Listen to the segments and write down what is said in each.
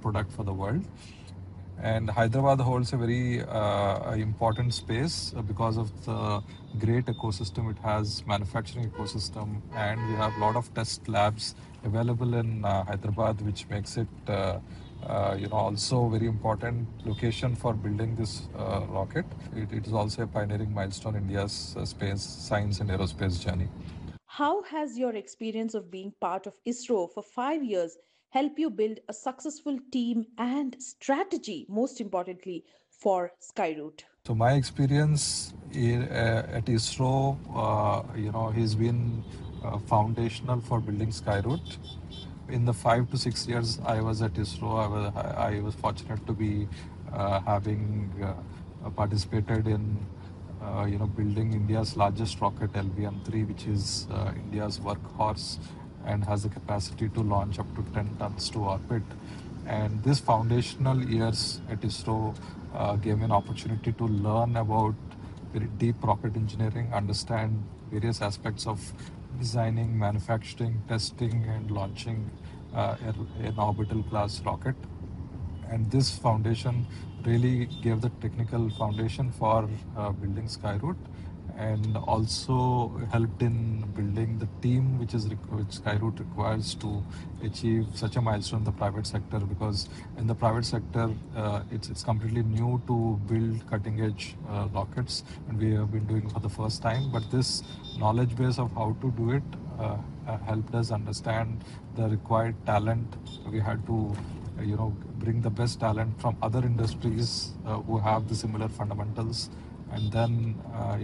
product for the world. And Hyderabad holds a very important space because of the great ecosystem it has, manufacturing ecosystem, and we have a lot of test labs available in Hyderabad, which makes it also very important location for building this rocket. It is also a pioneering milestone in India's space science and aerospace journey. How has your experience of being part of ISRO for 5 years helped you build a successful team and strategy, most importantly, for Skyroot? So my experience at ISRO, has been foundational for building Skyroot. In the 5 to 6 years I was at ISRO, I was fortunate to be having participated in building India's largest rocket, LVM-3, which is India's workhorse and has the capacity to launch up to 10 tons to orbit. And this foundational years at ISRO gave me an opportunity to learn about very deep rocket engineering, understand various aspects of designing, manufacturing, testing, and launching an orbital class rocket. And this foundation really gave the technical foundation for building Skyroot, and also helped in building the team which Skyroot requires to achieve such a milestone in the private sector. Because in the private sector, it's completely new to build cutting edge rockets, and we have been doing it for the first time. But this knowledge base of how to do it helped us understand the required talent. We had to bring the best talent from other industries who have the similar fundamentals, and then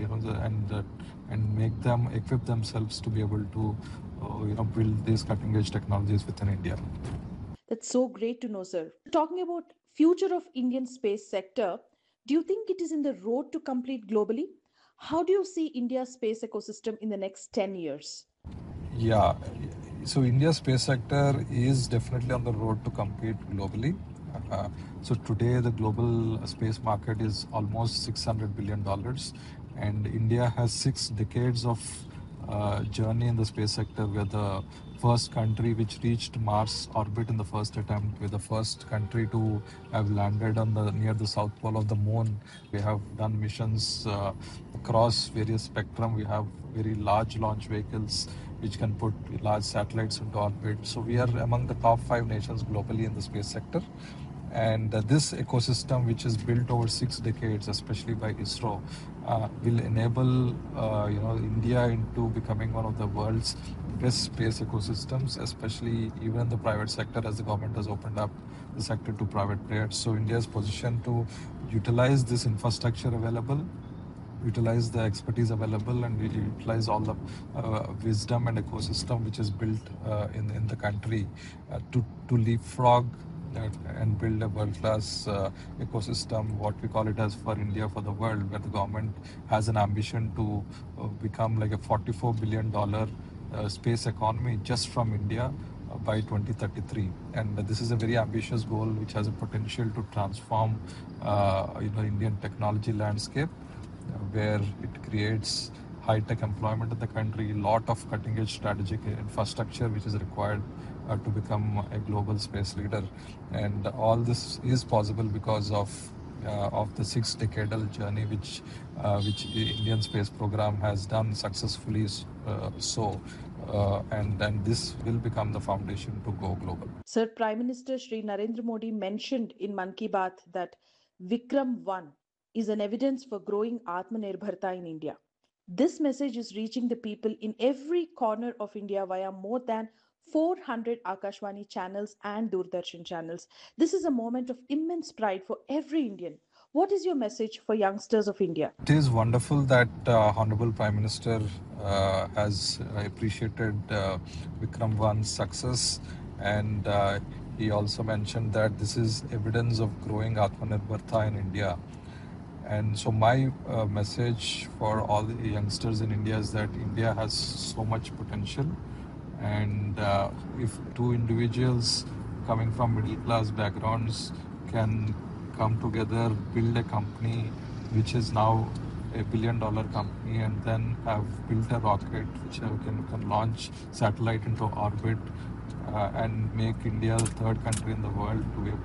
and make them equip themselves to be able to build these cutting edge technologies within India. That's so great to know, sir. Talking about future of Indian space sector, do you think it is in the road to complete globally? How do you see India's space ecosystem in the next 10 years? Yeah, so India's space sector is definitely on the road to compete globally. So today the global space market is almost $600 billion, and India has 6 decades of journey in the space sector. We're the first country which reached Mars orbit in the first attempt. We're the first country to have landed on near the south pole of the moon. We have done missions across various spectrum. We have very large launch vehicles which can put large satellites into orbit. So we are among the top 5 nations globally in the space sector. And this ecosystem, which is built over 6 decades, especially by ISRO, will enable India into becoming one of the world's best space ecosystems, especially even in the private sector, as the government has opened up the sector to private players. So India is positioned to utilize this infrastructure available, utilize the expertise available, and we utilize all the wisdom and ecosystem which is built in the country to leapfrog and build a world-class ecosystem, what we call it as for India for the world, where the government has an ambition to become like a $44 billion space economy just from India by 2033. And this is a very ambitious goal which has a potential to transform Indian technology landscape, where it creates high-tech employment in the country, lot of cutting-edge strategic infrastructure which is required to become a global space leader. And all this is possible because of the 6-decadal journey which the Indian space program has done successfully. And this will become the foundation to go global. Sir, Prime Minister Shri Narendra Modi mentioned in Mann Ki Baat that Vikram 1 is an evidence for growing Atmanirbharta in India. This message is reaching the people in every corner of India via more than 400 Akashvani channels and Doordarshan channels. This is a moment of immense pride for every Indian. What is your message for youngsters of India? It is wonderful that Honorable Prime Minister has appreciated Vikram 1's success, and he also mentioned that this is evidence of growing Atmanirbharta in India. And so my message for all the youngsters in India is that India has so much potential, and if 2 individuals coming from middle class backgrounds can come together, build a company which is now a $1 billion company, and then have built a rocket which can launch satellite into orbit and make India the 3rd country in the world to be able